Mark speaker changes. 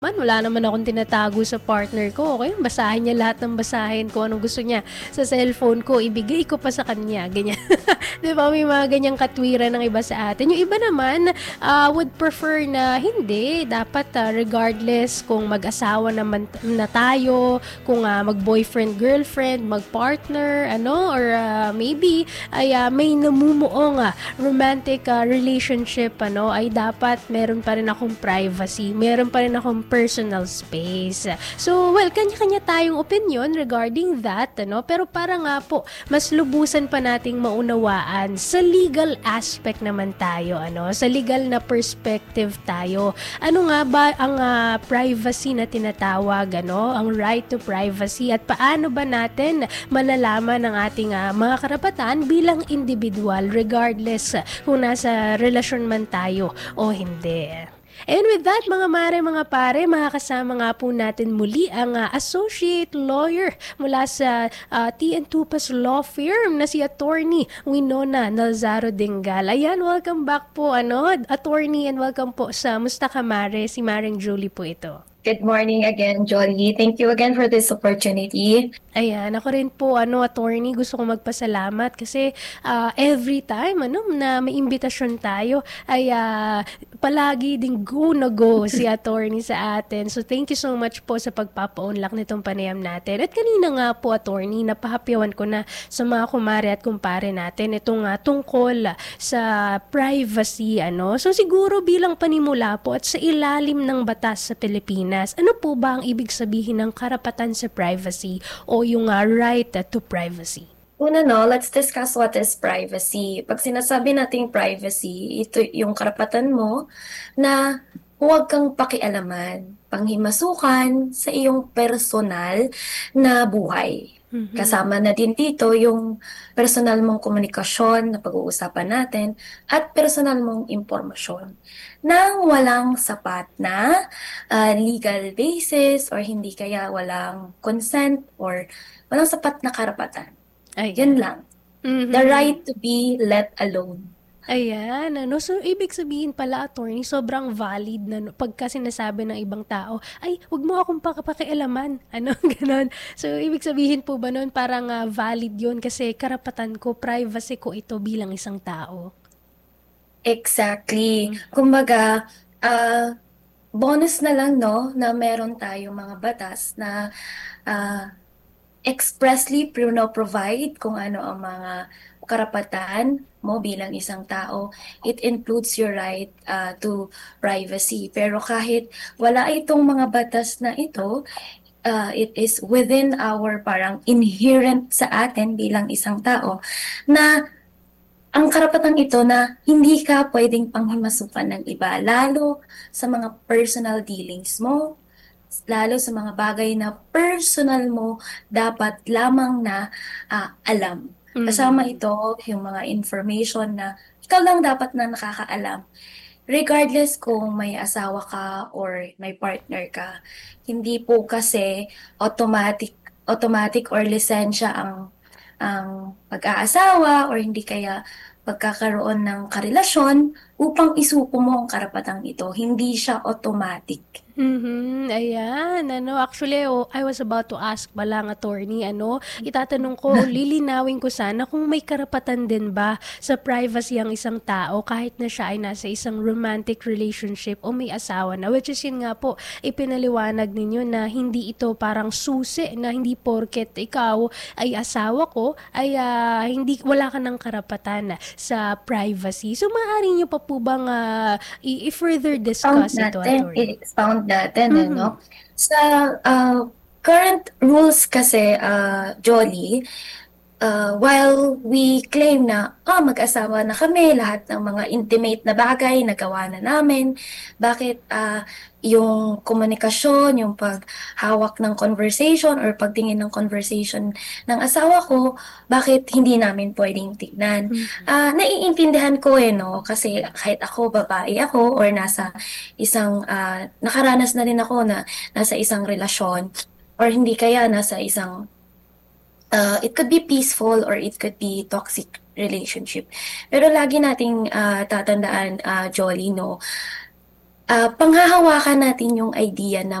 Speaker 1: Wala naman akong tinatago sa partner ko. Okay, basahin niya lahat ng basahin ko anong gusto niya sa cellphone ko, ibigay ko pa sa kanya, ganyan. 'Di ba may mga ganyang katwiran ng iba sa atin. Yung iba naman would prefer na hindi, dapat regardless kung mag-asawa naman na tayo, kung mag-boyfriend, girlfriend, mag-partner, ano, or maybe ay may namumuong romantic relationship, ano, ay dapat meron pa rin akong privacy, meron pa rin akong personal space. So, well, kanya-kanya tayong opinion regarding that, ano? Pero para nga po, mas lubusan pa nating maunawaan sa legal aspect naman tayo, ano? Sa legal na perspective tayo. Ano nga ba ang privacy na tinatawag, ano? Ang right to privacy at paano ba natin malalaman ang ating mga karapatan bilang individual regardless kung nasa relasyon man tayo o hindi. And with that, mga mare, mga pare, makakasama nga po natin muli ang associate lawyer mula sa T&N Tupas Law Firm na si Attorney Winona Nalzaro Dingal. Ayan, welcome back po, ano, attorney, and welcome po sa Musta Ka Mare, si Maring Julie po ito.
Speaker 2: Good morning again, Jolly. Thank you again for this opportunity.
Speaker 1: Ayan, ako rin po, ano, attorney, gusto kong magpasalamat kasi every time, ano, na may imbitasyon tayo, ay palagi ding go na go si attorney sa atin. So, thank you so much po sa pagpapaunlak nitong panayam natin. At kanina nga po, attorney, napahapyawan ko na sa mga kumare at kumpare natin itong tungkol sa privacy, ano. So, siguro bilang panimula po at sa ilalim ng batas sa Pilipinas, ano po ba ang ibig sabihin ng karapatan sa privacy o yung right to privacy?
Speaker 2: Una let's discuss what is privacy. Pag sinasabi nating privacy, ito yung karapatan mo na huwag kang pakialaman, panghimasukan sa iyong personal na buhay. Kasama na din dito yung personal mong komunikasyon na pag-uusapan natin at personal mong impormasyon nang walang sapat na legal basis or hindi kaya walang consent or walang sapat na karapatan. Yun
Speaker 1: Ayan.
Speaker 2: lang. The right to be let alone.
Speaker 1: Ayan, ano. So, ibig sabihin pala, attorney, sobrang valid na pagka sinasabi ng ibang tao, ay, wag mo akong pakialaman. Ano, ganon. So, ibig sabihin po ba nun, parang valid yun kasi karapatan ko, privacy ko ito bilang isang tao.
Speaker 2: Exactly. Kumbaga, bonus na lang na meron tayong mga batas na ah, expressly provide kung ano ang mga karapatan mo bilang isang tao. It includes your right to privacy. Pero kahit wala itong mga batas na ito, it is within our parang inherent sa atin bilang isang tao na ang karapatan ito na hindi ka pwedeng panghimasukan ng iba, lalo sa mga personal dealings mo, lalo sa mga bagay na personal mo dapat lamang na alam. Kasama ito yung mga information na ikaw lang dapat na nakakaalam. Regardless kung may asawa ka or may partner ka, hindi po kasi automatic or lisensya ang pag-aasawa or hindi kaya pagkakaroon ng karelasyon upang isuko mo ang karapatang ito. Hindi siya automatic.
Speaker 1: Ayan, ano, actually, I was about to ask balang attorney, ano, itatanong ko, lilinawin ko sana kung may karapatan din ba sa privacy ang isang tao kahit na siya ay nasa isang romantic relationship o may asawa na, which is yun nga po, ipinaliwanag ninyo na hindi ito parang susi, na hindi porket ikaw ay asawa ko, ay hindi, wala ka ng karapatan sa privacy. So, maaari nyo pa po bang i-further discuss ito, attorney?
Speaker 2: I-expound natin, ano? Sa current rules kasi, Jolly, while we claim na mag-asawa na kami, lahat ng mga intimate na bagay nagawa na namin, bakit yung komunikasyon, yung paghawak ng conversation or pagtingin ng conversation ng asawa ko, bakit hindi namin pwedeng tignan? Naiintindihan ko no? Kasi kahit ako, babae ako, or nasa isang, nakaranas na rin ako na nasa isang relasyon, or hindi kaya nasa isang it could be peaceful or it could be toxic relationship. Pero lagi nating tatandaan, Jolly, no? panghahawakan natin yung idea na